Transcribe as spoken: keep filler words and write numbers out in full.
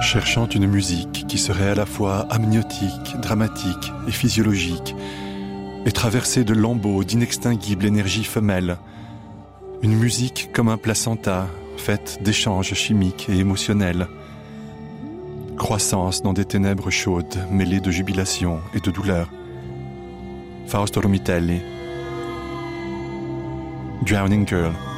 cherchant une musique qui serait à la fois amniotique, dramatique et physiologique, et traversée de lambeaux d'inextinguible énergie femelle. Une musique comme un placenta, faite d'échanges chimiques et émotionnels. Croissance dans des ténèbres chaudes, mêlées de jubilation et de douleur. Fausto Romitelli. Drowning Girl.